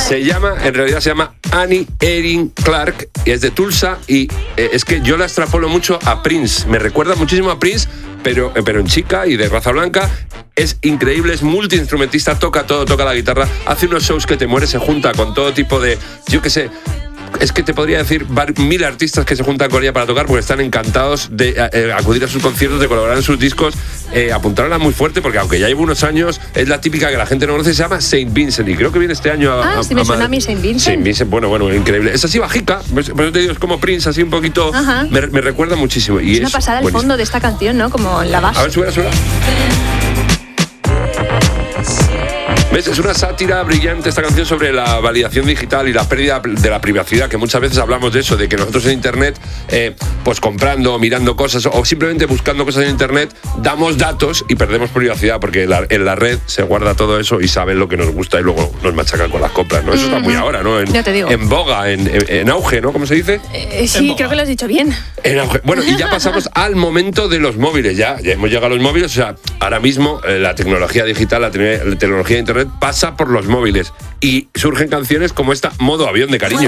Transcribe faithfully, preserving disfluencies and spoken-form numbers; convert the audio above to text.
Se llama, en realidad se llama Annie Erin Clark y es de Tulsa y eh, es que yo la extrapolo mucho a Prince. Me recuerda muchísimo a Prince, pero, eh, pero en chica y de raza blanca. Es increíble, es multiinstrumentista, toca todo, toca la guitarra, hace unos shows que te mueres, se junta con todo tipo de, yo qué sé, es que te podría decir mil artistas que se juntan con ella para tocar porque están encantados de eh, acudir a sus conciertos, de colaborar en sus discos, eh, apuntarla muy fuerte porque aunque ya lleva unos años, es la típica que la gente no conoce, se llama Saint Vincent y creo que viene este año a... Ah, a, sí me a suena a mí Saint Vincent. Saint Vincent, bueno, bueno, increíble. Es así bajica, por eso te digo, es como Prince, así un poquito, me, me recuerda muchísimo. Y es es una pasada el buenísimo. fondo de esta canción, ¿no? Como la base. A ver, suena, suena. ¿Ves? Es una sátira brillante esta canción sobre la validación digital y la pérdida de la privacidad, que muchas veces hablamos de eso, de que nosotros en Internet, eh, pues comprando, mirando cosas o simplemente buscando cosas en Internet, damos datos y perdemos privacidad, porque en la, en la red se guarda todo eso y saben lo que nos gusta y luego nos machacan con las compras, ¿no? Eso está muy ahora, ¿no? En, ya te digo. En boga, en, en, en auge, ¿no? ¿Cómo se dice? Eh, sí, creo que lo has dicho bien. En auge. Bueno, y ya pasamos al momento de los móviles, ya, ya hemos llegado a los móviles, o sea, ahora mismo eh, la tecnología digital, la, te- la tecnología de Internet pasa por los móviles y surgen canciones como esta, Modo Avión de Cariño.